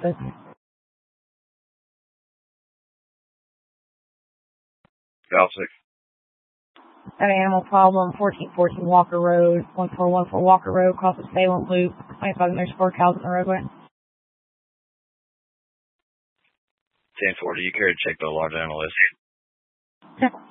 Dial 6. Got an animal problem, 1414 Walker Road, 1414 Walker Road, across the Salem Loop, 25, there's 4 cows on the roadway. 1040, you care to check the large animal list? Check.